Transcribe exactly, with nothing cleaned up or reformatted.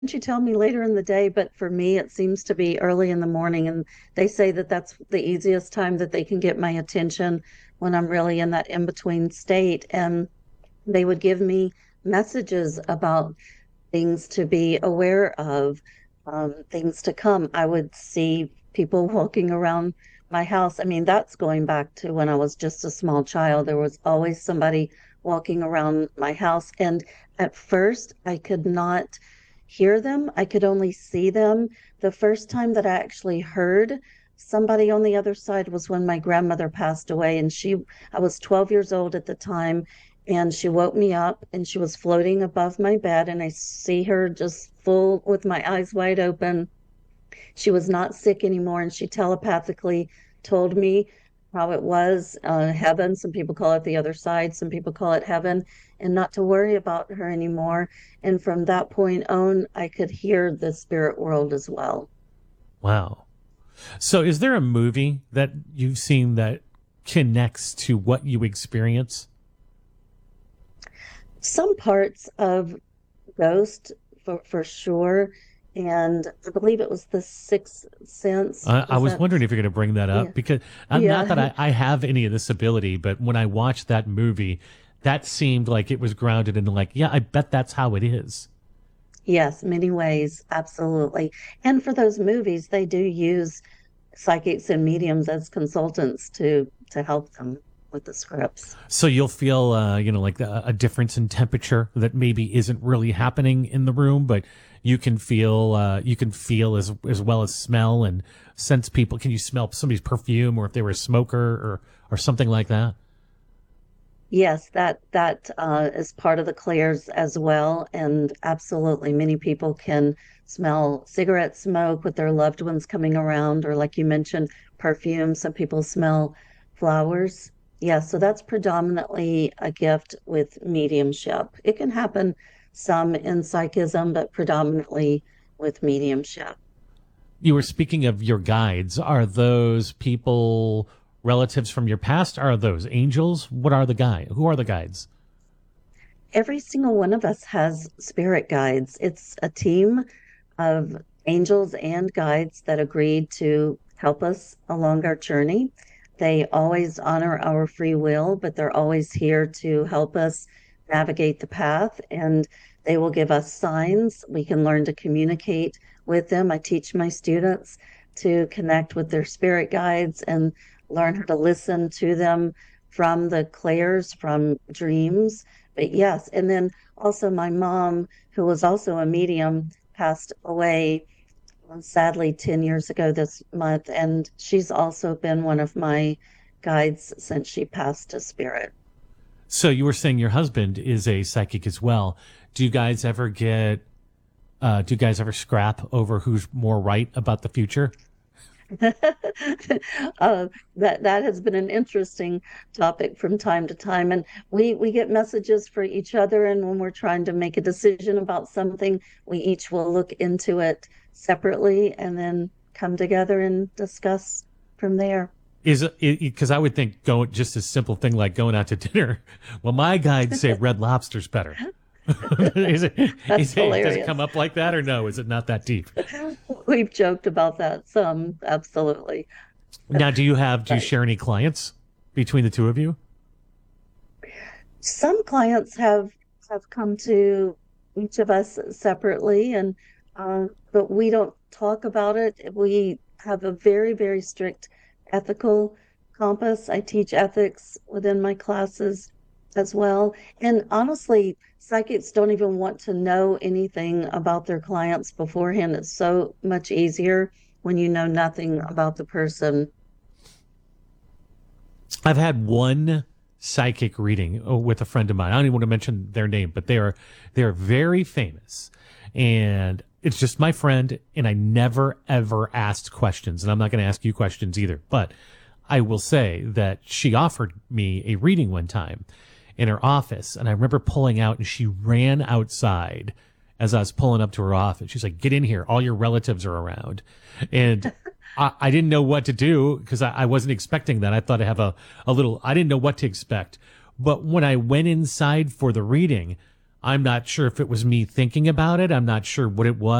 you tell me later in the day, but for me, it seems to be early in the morning. And they say that that's the easiest time that they can get my attention when I'm really in that in-between state. And they would give me messages about things to be aware of, um, things to come. I would see people walking around my house. I mean, that's going back to when I was just a small child. There was always somebody walking around my house. And at first, I could not hear them, I could only see them. The first time that I actually heard somebody on the other side was when my grandmother passed away. And she, I was twelve years old at the time, and she woke me up and she was floating above my bed. And I see her just full with my eyes wide open. She was not sick anymore, and she telepathically told me how it was, uh, heaven. Some people call it the other side, some people call it heaven, and not to worry about her anymore. And from that point on, I could hear the spirit world as well. Wow. So is there a movie that you've seen that connects to what you experience? Some parts of Ghost, for, for sure. And I believe it was The Sixth Sense. Uh, I Was was that? wondering if you're going to bring that Yeah. up because uh, not that Yeah. I, I have any of this ability, but when I watched that movie, that seemed like it was grounded in like, yeah, I bet that's how it is. Yes, many ways. Absolutely. And for those movies, they do use psychics and mediums as consultants to to help them with the scripts. So you'll feel, uh, you know, like a, a difference in temperature that maybe isn't really happening in the room, but you can feel, uh, you can feel as as well as smell and sense people. Can you smell somebody's perfume, or if they were a smoker, or or something like that? Yes, that that uh, is part of the clairs as well. And absolutely, many people can smell cigarette smoke with their loved ones coming around, or like you mentioned, perfume. Some people smell flowers. Yeah, so that's predominantly a gift with mediumship. It can happen some in psychism, but predominantly with mediumship. You were speaking of your guides. Are those people relatives from your past? Are those angels? What are the guide? Who are the guides? Every single one of us has spirit guides. It's a team of angels and guides that agreed to help us along our journey. They always honor our free will, but they're always here to help us navigate the path, and they will give us signs. We can learn to communicate with them. I teach my students to connect with their spirit guides and learn how to listen to them from the clairs, from dreams. But yes, and then also my mom, who was also a medium, passed away uh, sadly ten years ago this month, and she's also been one of my guides since she passed to spirit. So you were saying your husband is a psychic as well. Do you guys ever get, uh, do you guys ever scrap over who's more right about the future? uh, that that has been an interesting topic from time to time, and we we get messages for each other. And when we're trying to make a decision about something, we each will look into it separately and then come together and discuss from there. Is it because I would think going just a simple thing like going out to dinner. Well, my guides say red lobster's better. is it, That's is it, does it hilarious. come up like that or no? Is it not that deep? We've joked about that some, absolutely. Now, do you have, do you Right. share any clients between the two of you? Some clients have have come to each of us separately, and uh, but we don't talk about it. We have a very, very strict ethical compass. I teach ethics within my classes as well. And honestly, psychics don't even want to know anything about their clients beforehand. It's so much easier when you know nothing about the person. I've had one psychic reading uh, with a friend of mine. I don't even want to mention their name, but they are they are very famous, and it's just my friend. And I never ever asked questions, and I'm not going to ask you questions either. But I will say that she offered me a reading one time in her office, and I remember pulling out, and she ran outside as I was pulling up to her office. She's like, "Get in here! All your relatives are around," and I, I didn't know what to do because I, I wasn't expecting that. I thought I'd have a, a little, I didn't know what to expect. But when I went inside for the reading, I'm not sure if it was me thinking about it. I'm not sure what it was.